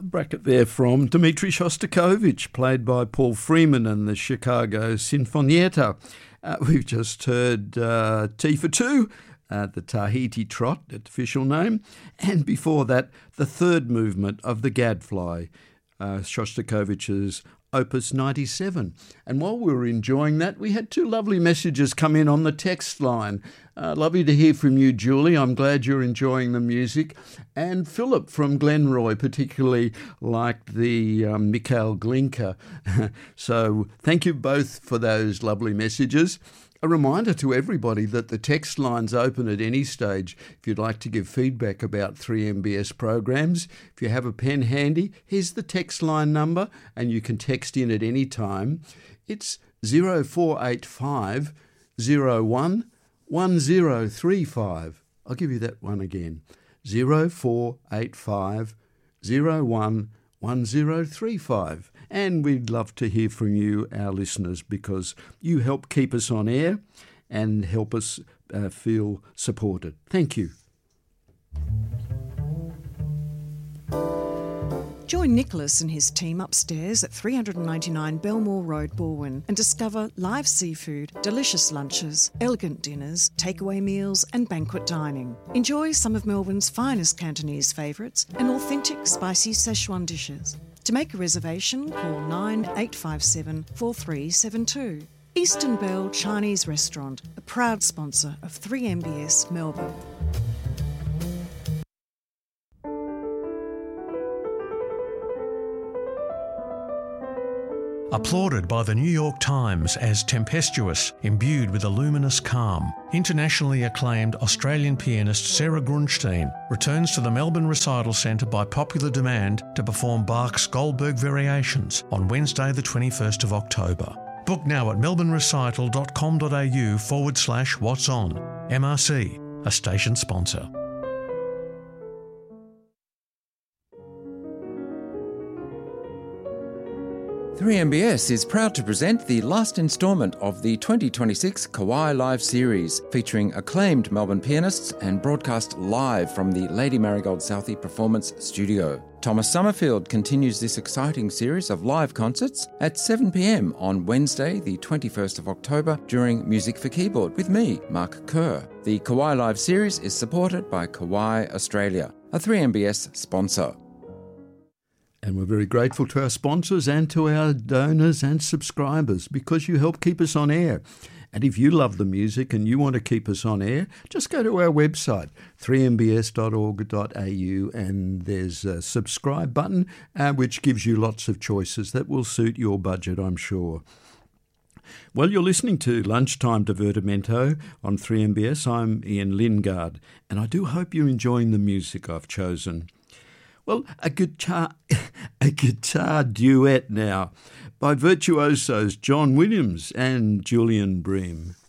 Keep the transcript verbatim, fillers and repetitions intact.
bracket there from Dmitri Shostakovich, played by Paul Freeman and the Chicago Sinfonietta. Uh, we've just heard uh, T for Two, uh, the Tahiti Trot, its official name, and before that, the third movement of the Gadfly, uh, Shostakovich's Opus ninety-seven. And while we were enjoying that, we had two lovely messages come in on the text line. Uh, lovely to hear from you, Julie. I'm glad you're enjoying the music. And Philip from Glenroy particularly liked the um, Mikhail Glinka. So thank you both for those lovely messages. A reminder to everybody that the text line's open at any stage if you'd like to give feedback about three M B S programs. If you have a pen handy, here's the text line number and you can text in at any time. It's zero four eight five zero one one zero three five. I'll give you that one again. zero four eight five zero one one zero three five. And we'd love to hear from you, our listeners, because you help keep us on air and help us uh, feel supported. Thank you. Join Nicholas and his team upstairs at three ninety-nine Belmore Road, Balwyn, and discover live seafood, delicious lunches, elegant dinners, takeaway meals and banquet dining. Enjoy some of Melbourne's finest Cantonese favourites and authentic spicy Szechuan dishes. To make a reservation, call nine eight five seven four three seven two. Eastern Bell Chinese Restaurant, a proud sponsor of three M B S Melbourne. Applauded by the New York Times as tempestuous, imbued with a luminous calm, internationally acclaimed Australian pianist Sarah Grunstein returns to the Melbourne Recital Centre by popular demand to perform Bach's Goldberg Variations on Wednesday the twenty-first of October. Book now at melbournerecital.com.au forward slash what's on. M R C, a station sponsor. three M B S is proud to present the last instalment of the twenty twenty-six Kauai Live series, featuring acclaimed Melbourne pianists and broadcast live from the Lady Marigold Southey Performance Studio. Thomas Summerfield continues this exciting series of live concerts at seven p m on Wednesday, the twenty-first of October, during Music for Keyboard with me, Mark Kerr. The Kauai Live series is supported by Kauai Australia, a three M B S sponsor. And we're very grateful to our sponsors and to our donors and subscribers because you help keep us on air. And if you love the music and you want to keep us on air, just go to our website, three m b s dot org dot a u, and there's a subscribe button, uh, which gives you lots of choices that will suit your budget, I'm sure. Well, you're listening to Lunchtime Divertimento on three M B S. I'm Ian Lingard, and I do hope you're enjoying the music I've chosen. Well, a guitar, a guitar duet now by virtuosos John Williams and Julian Bream.